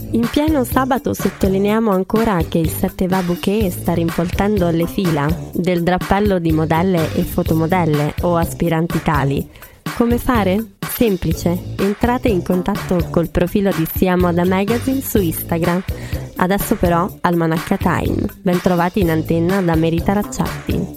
In pieno sabato sottolineiamo ancora che il 7va Bouquet sta rinfoltendo le fila del drappello di modelle e fotomodelle o aspiranti tali. Come fare? Semplice, entrate in contatto col profilo di Sia Moda Magazine su Instagram. Adesso però Almanacca Time, ben trovati in antenna da Merita Racciatti.